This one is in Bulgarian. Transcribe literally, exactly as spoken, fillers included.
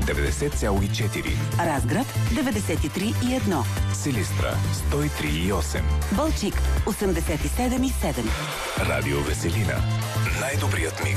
деветдесет цяло и четири. Разград деветдесет и три и едно. Силистра сто и три и осем. Балчик осемдесет и седем и седем. Радио Веселина. Най-добрият микс.